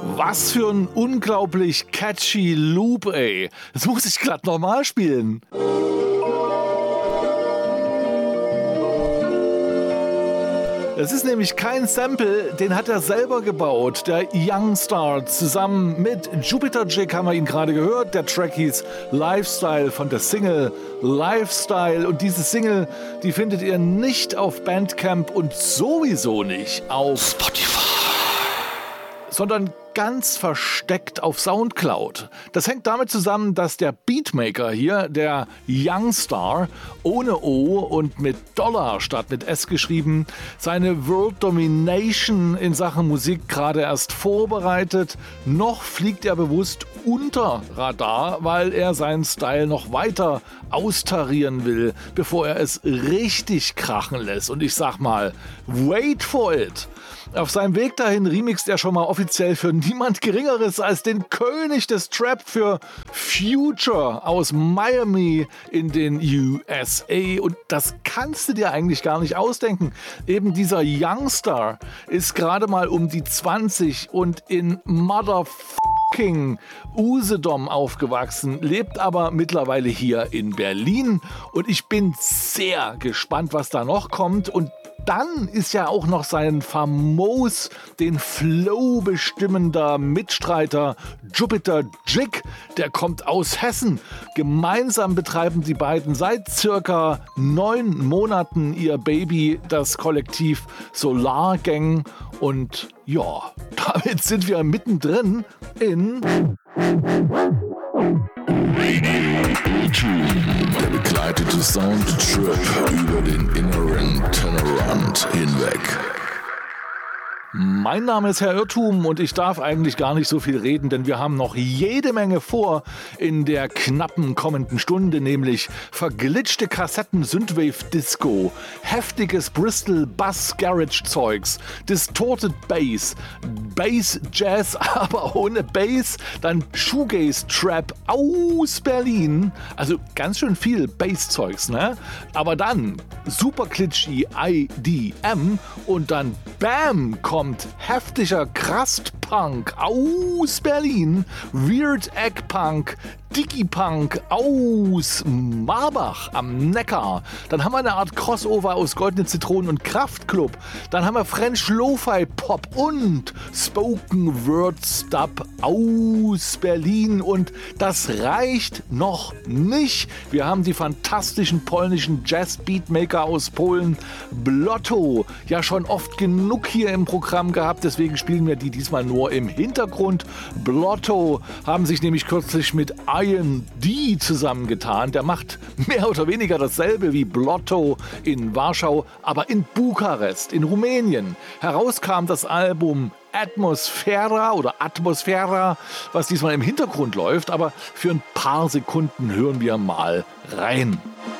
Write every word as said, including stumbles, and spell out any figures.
Was für ein unglaublich catchy Loop, ey. Das muss ich glatt nochmal spielen. Das ist nämlich kein Sample, den hat er selber gebaut, der Youngstar. Zusammen mit Jupiter Jig haben wir ihn gerade gehört. Der Track hieß Lifestyle von der Single Lifestyle. Und diese Single, die findet ihr nicht auf Bandcamp und sowieso nicht auf Spotify, sondern ganz versteckt auf Soundcloud. Das hängt damit zusammen, dass der Beatmaker hier, der Youngstar, ohne O und mit Dollar statt mit S geschrieben, seine World Domination in Sachen Musik gerade erst vorbereitet. Noch fliegt er bewusst unter Radar, weil er seinen Style noch weiter austarieren will, bevor er es richtig krachen lässt. Und ich sag mal, wait for it! Auf seinem Weg dahin remixt er schon mal offiziell für niemand Geringeres als den König des Trap, für Future aus Miami in den U S A. Und das kannst du dir eigentlich gar nicht ausdenken. Eben dieser Youngstar ist gerade mal um die zwanzig und in Motherfucking Usedom aufgewachsen, lebt aber mittlerweile hier in Berlin. Und ich bin sehr gespannt, was da noch kommt. Und dann ist ja auch noch sein famos den Flow bestimmender Mitstreiter Jupiter Jig, der kommt aus Hessen. Gemeinsam betreiben die beiden seit circa neun Monaten ihr Baby, das Kollektiv Solar Gang. Und ja, damit sind wir mittendrin in der begleitete Soundtrip über den inneren Tellerrand hinweg. Mein Name ist Herr Irrtum und ich darf eigentlich gar nicht so viel reden, denn wir haben noch jede Menge vor in der knappen kommenden Stunde, nämlich verglitschte Kassetten Synthwave Disco, heftiges Bristol Bass Garage Zeugs, Distorted Bass, Bass Jazz, aber ohne Bass, dann Shoegaze Trap aus Berlin, also ganz schön viel Bass Zeugs, ne? Aber dann super glitchy I D M und dann BAM kommt heftiger Krustpunk aus Berlin, Weird Egg Punk, Digipunk aus Marbach am Neckar. Dann haben wir eine Art Crossover aus Goldene Zitronen und Kraftklub. Dann haben wir French Lo-Fi Pop und Spoken Word Dub aus Berlin. Und das reicht noch nicht. Wir haben die fantastischen polnischen Jazz-Beatmaker aus Polen, Blotto, ja schon oft genug hier im Programm gehabt. Deswegen spielen wir die diesmal nur im Hintergrund. Blotto haben sich nämlich kürzlich mit Ian D zusammengetan. Der macht mehr oder weniger dasselbe wie Blotto in Warschau, aber in Bukarest, in Rumänien. Herauskam das Album Atmosphära oder Atmosphära, was diesmal im Hintergrund läuft, aber für ein paar Sekunden hören wir mal rein.